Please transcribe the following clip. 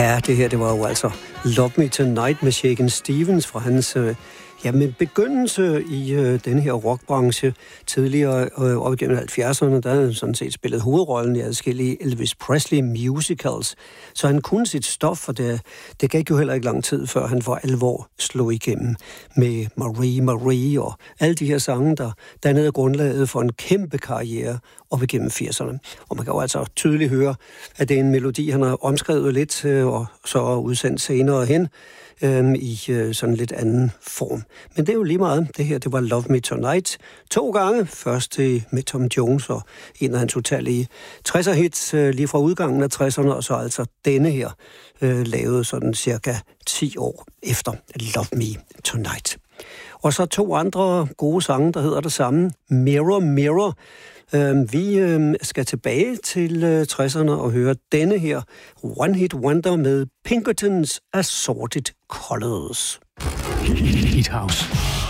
Ja, det her, det var jo altså Love Me Tonight med Shakin' Stevens fra hans men begyndelse i denne her rockbranche. Tidligere op igennem 70'erne, der havde han sådan set spillet hovedrollen i adskillige Elvis Presley musicals. Så han kunne sit stof, for det gik jo heller ikke lang tid, før han for alvor slog igennem med Marie Marie og alle de her sange, der dannede grundlaget for en kæmpe karriere op igennem 80'erne. Og man kan jo altså tydeligt høre, at det er en melodi, han har omskrevet lidt og så udsendt senere hen i sådan lidt anden form. Men det er jo lige meget. Det her, det var Love Me Tonight 2 gange. Først med Tom Jones og en af hans utallige 60'er hits lige fra udgangen af 60'erne, og så altså denne her lavet sådan cirka 10 år efter Love Me Tonight. Og så 2 andre gode sange, der hedder det samme. Mirror, Mirror. Vi skal tilbage til 60'erne og høre denne her One Hit Wonder med Pinkertons Assorted Colors. Hit House.